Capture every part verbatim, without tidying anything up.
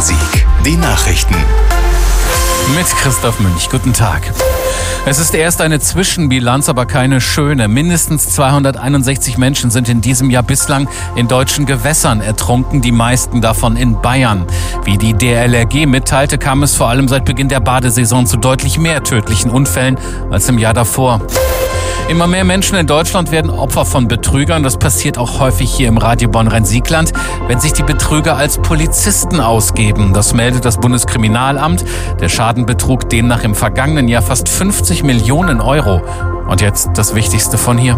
Rhein-Sieg. Die Nachrichten. Mit Christoph Münch. Guten Tag. Es ist erst eine Zwischenbilanz, aber keine schöne. Mindestens zweihunderteinundsechzig Menschen sind in diesem Jahr bislang in deutschen Gewässern ertrunken, die meisten davon in Bayern. Wie die D L R G mitteilte, kam es vor allem seit Beginn der Badesaison zu deutlich mehr tödlichen Unfällen als im Jahr davor. Immer mehr Menschen in Deutschland werden Opfer von Betrügern. Das passiert auch häufig hier im Radio Bonn-Rhein-Sieg-Land, wenn sich die Betrüger als Polizisten ausgeben. Das meldet das Bundeskriminalamt. Der Schaden betrug demnach im vergangenen Jahr fast fünfzig Millionen Euro. Und jetzt das Wichtigste von hier.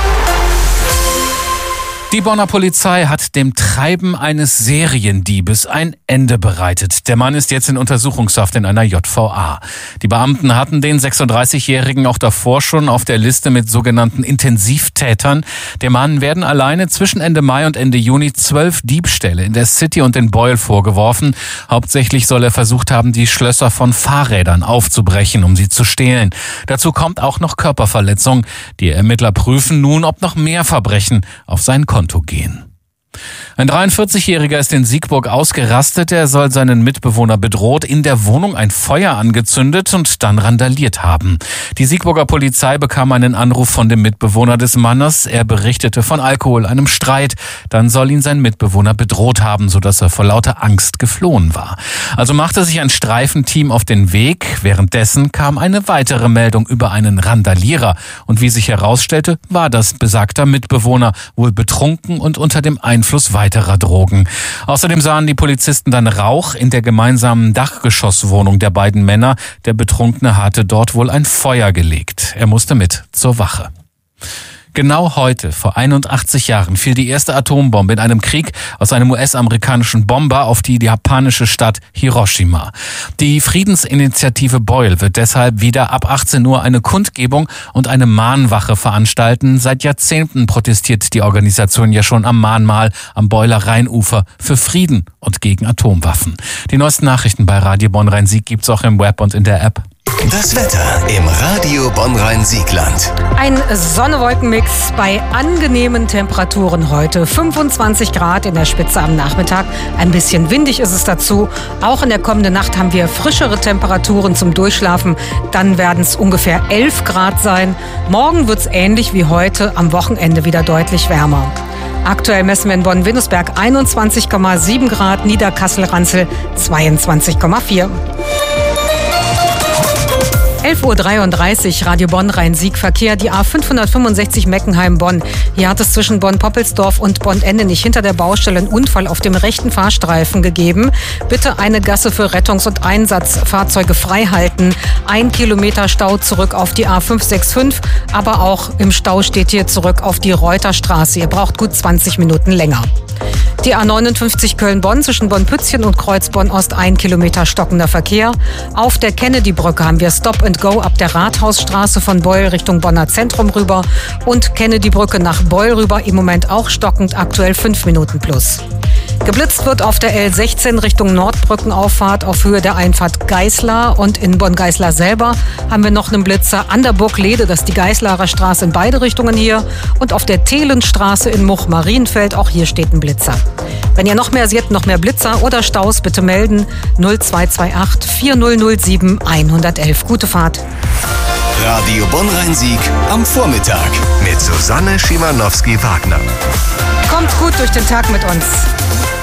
Die Bonner Polizei hat dem Treiben eines Seriendiebes ein Ende bereitet. Der Mann ist jetzt in Untersuchungshaft in einer J V A. Die Beamten hatten den sechsunddreißigjährigen auch davor schon auf der Liste mit sogenannten Intensivtätern. Dem Mann werden alleine zwischen Ende Mai und Ende Juni zwölf Diebstähle in der City und in Beuel vorgeworfen. Hauptsächlich soll er versucht haben, die Schlösser von Fahrrädern aufzubrechen, um sie zu stehlen. Dazu kommt auch noch Körperverletzung. Die Ermittler prüfen nun, ob noch mehr Verbrechen auf sein Konto gehen. Ein dreiundvierzigjähriger ist in Siegburg ausgerastet. Er soll seinen Mitbewohner bedroht, in der Wohnung ein Feuer angezündet und dann randaliert haben. Die Siegburger Polizei bekam einen Anruf von dem Mitbewohner des Mannes. Er berichtete von Alkohol, einem Streit. Dann soll ihn sein Mitbewohner bedroht haben, sodass er vor lauter Angst geflohen war. Also machte sich ein Streifenteam auf den Weg. Währenddessen kam eine weitere Meldung über einen Randalierer. Und wie sich herausstellte, war das besagter Mitbewohner, wohl betrunken und unter dem Einfluss weiterer Drogen. Außerdem sahen die Polizisten dann Rauch in der gemeinsamen Dachgeschosswohnung der beiden Männer. Der Betrunkene hatte dort wohl ein Feuer gelegt. Er musste mit zur Wache. Genau heute, vor einundachtzig Jahren, fiel die erste Atombombe in einem Krieg aus einem U S-amerikanischen Bomber auf die japanische Stadt Hiroshima. Die Friedensinitiative Beuel wird deshalb wieder ab achtzehn Uhr eine Kundgebung und eine Mahnwache veranstalten. Seit Jahrzehnten protestiert die Organisation ja schon am Mahnmal am Beuler Rheinufer für Frieden und gegen Atomwaffen. Die neuesten Nachrichten bei Radio Bonn-Rhein-Sieg gibt's auch im Web und in der App. Das Wetter im Radio Bonn-Rhein-Sieg-Land. Ein Sonne-Wolken-Mix bei angenehmen Temperaturen heute. fünfundzwanzig Grad in der Spitze am Nachmittag. Ein bisschen windig ist es dazu. Auch in der kommenden Nacht haben wir frischere Temperaturen zum Durchschlafen. Dann werden es ungefähr elf Grad sein. Morgen wird es ähnlich wie heute, am Wochenende wieder deutlich wärmer. Aktuell messen wir in Bonn-Winnesberg einundzwanzig Komma sieben Grad, Niederkassel-Ranzel zweiundzwanzig Komma vier. elf Uhr dreiunddreißig, Radio Bonn-Rhein-Sieg-Verkehr, die A fünfhundertfünfundsechzig Meckenheim-Bonn. Hier hat es zwischen Bonn-Poppelsdorf und Bonn-Endenich hinter der Baustelle einen Unfall auf dem rechten Fahrstreifen gegeben. Bitte eine Gasse für Rettungs- und Einsatzfahrzeuge frei halten. Ein Kilometer Stau zurück auf die A fünfhunderfünfundsechzig, aber auch im Stau steht hier zurück auf die Reuterstraße. Ihr braucht gut zwanzig Minuten länger. Die A neunundfünfzig Köln-Bonn zwischen Bonn-Pützchen und Kreuzbonn-Ost, ein Kilometer stockender Verkehr. Auf der Kennedy-Brücke haben wir Stop and Go ab der Rathausstraße von Beuel Richtung Bonner Zentrum rüber und Kennedy-Brücke nach Beuel rüber, im Moment auch stockend, aktuell fünf Minuten plus. Geblitzt wird auf der L sechzehn Richtung Nordbrückenauffahrt auf Höhe der Einfahrt Geißlar und in Bonn-Geißlar selber haben wir noch einen Blitzer an der Burg-Lede, das ist die Geißlarer Straße in beide Richtungen hier und auf der Thelenstraße in Much-Marienfeld, auch hier steht ein Blitzer. Wenn ihr noch mehr seht, noch mehr Blitzer oder Staus, bitte melden null zwei zwei acht vier null null sieben eins eins eins. Gute Fahrt. Radio Bonn-Rhein-Sieg am Vormittag mit Susanne Schimanowski-Wagner. Kommt gut durch den Tag mit uns.